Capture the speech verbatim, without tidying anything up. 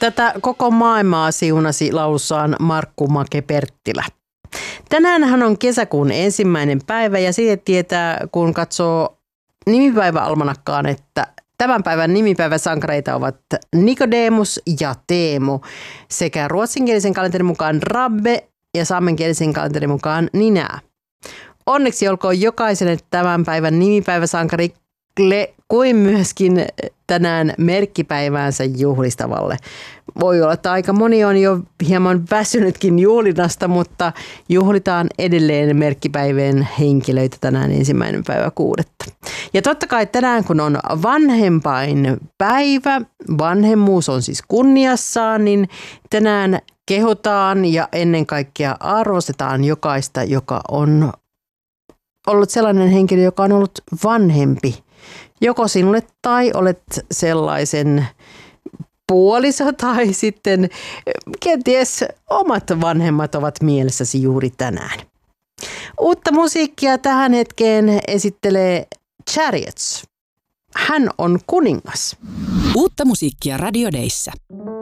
Tätä koko maailmaa siunasi laulussaan Markku Make Perttilä. Tänäänhän on kesäkuun ensimmäinen päivä ja siitä tietää, kun katsoo nimipäiväalmanakkaan, että tämän päivän nimipäiväsankareita ovat Nikodemus ja Teemu sekä ruotsinkielisen kalenterin mukaan Rabbe ja saamenkielisen kalenterin mukaan Ninää. Onneksi olkoon jokaiselle tämän päivän nimipäiväsankari kuin myöskin tänään merkkipäiväänsä juhlistavalle. Voi olla, että aika moni on jo hieman väsynytkin juhlinnasta, mutta juhlitaan edelleen merkkipäivien henkilöitä tänään ensimmäinen päivä kuudetta. Ja totta kai tänään, kun on vanhempain päivä, vanhemmuus on siis kunniassaan, niin tänään kehotaan ja ennen kaikkea arvostetaan jokaista, joka on ollut sellainen henkilö, joka on ollut vanhempi. Joko sinulle tai olet sellaisen puoliso tai sitten kenties omat vanhemmat ovat mielessäsi juuri tänään. Uutta musiikkia tähän hetkeen esittelee Chariots. Hän on kuningas. Uutta musiikkia Radio Dayssä.